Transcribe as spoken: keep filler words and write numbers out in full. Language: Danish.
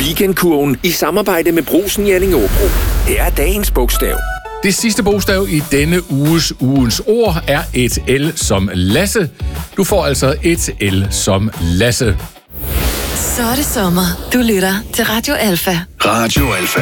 Weekendkurven i samarbejde med Brugsen i Allingåbro. Her er dagens bogstav. Det sidste bogstav i denne uges ugens ord er et L som Lasse. Du får altså et L som Lasse. Så er det sommer. Du lytter til Radio Alfa. Radio Alfa.